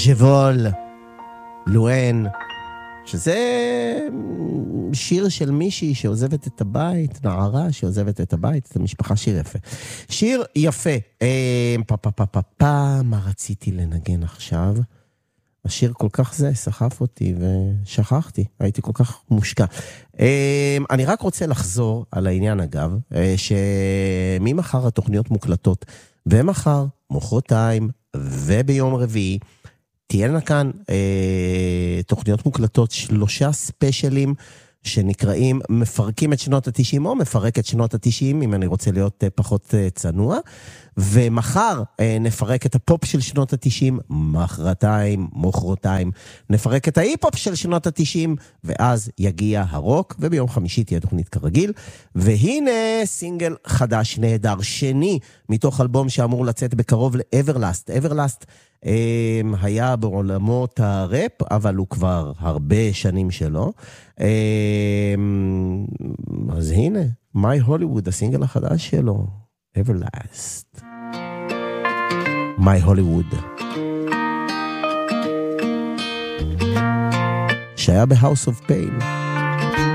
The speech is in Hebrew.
ז'בול, לואן, שזה שיר של מישהי שעוזבת את הבית, נערה שעוזבת את הבית, את המשפחה. שיר יפה. שיר יפה. מה רציתי לנגן עכשיו? השיר כל כך זה סחף אותי ושכחתי, הייתי כל כך מושקע. אני רק רוצה לחזור על העניין אגב, שממחר התוכניות מוקלטות, ומחר, מחרתיים וביום רביעי, תהיינה כאן תוכניות מוקלטות, 3 ספיישלים שנקראים מפרקים את שנות ה-90 או מפרק את שנות ה-90, אם אני רוצה להיות פחות צנוע, ומחר נפרק את הפופ של שנות ה-90, מחרתיים נפרק את ההיפ-הופ של שנות ה-90, ואז יגיע הרוק, וביום חמישי תהיה תוכנית כרגיל, והנה סינגל חדש נהדר, שני מתוך אלבום שאמור לצאת בקרוב לאברלאסט. אברלאסט היה בעולמות הראפ, אבל הוא כבר הרבה שנים שלו. אז הנה, My Hollywood, הסינגל החדש שלו, Everlast. My Hollywood. שהיה ב-House of Pain.